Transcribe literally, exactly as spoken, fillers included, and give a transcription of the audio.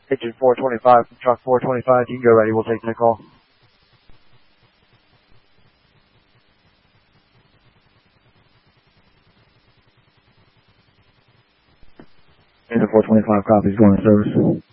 Engine four twenty-five, truck four twenty-five, you can go ready, we'll take that call. Engine four twenty-five, copies, going to service.